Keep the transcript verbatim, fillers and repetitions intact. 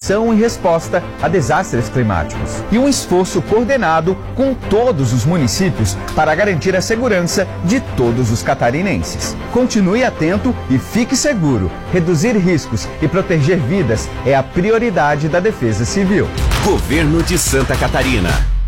prevenção e resposta a desastres climáticos. E um esforço coordenado com todos os municípios para garantir a segurança de todos os catarinenses. Continue atento e fique seguro. Reduzir riscos e proteger vidas é a prioridade da Defesa Civil. Governo de Santa Catarina.